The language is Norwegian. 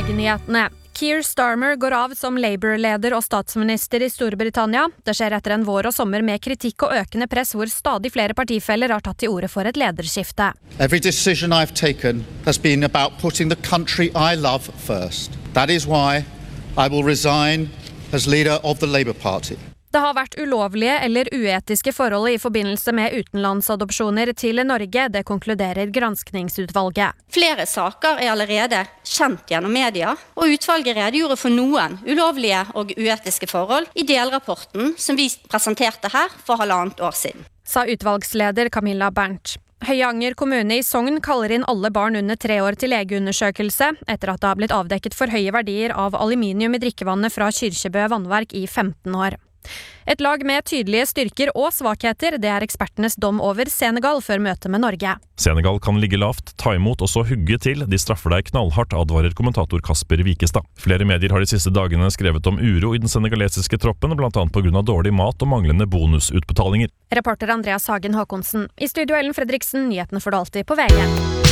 VG-nyhetene. Keir Starmer går av som Labour-leder og statsminister i Storbritannia. Det skjer etter en vår og sommer med kritikk og økende press hvor stadig flere partifeller har tatt til orde for et lederskifte. Every decision I've taken has been about putting the country I love first. That is why I will resign as leader of the Labour Party. Det har vært ulovlige eller uetiske forhold i forbindelse med utenlandsadopsjoner til Norge, det konkluderer granskningsutvalget. Flere saker er allerede kjent gjennom media, og utvalget redegjorde for noen ulovlige og uetiske forhold i delrapporten som vi presenterte her for 1,5 år siden. Sa utvalgsleder Camilla Bernt. Høyanger kommune i Sogn kaller inn alle barn under 3 år til legeundersøkelse, etter at det har blitt avdekket for høye verdier av aluminium i drikkevannet fra Kyrkjebø vannverk i 15 år. Et lag med tydelige styrker og svakheter, det er ekspertenes dom over Senegal før møtet med Norge. Senegal kan ligge lavt, ta imot og så hugge til. De straffer deg knallhardt, advarer kommentator Kasper Wikestad. Flere medier har de siste dagene skrevet om uro i den senegalesiske troppen, blant annet på grunn av dårlig mat og manglende bonusutbetalinger. Reporter Andreas Hagen Håkonsen. I studio Ellen Fredriksen, nyhetene får du alltid på VG.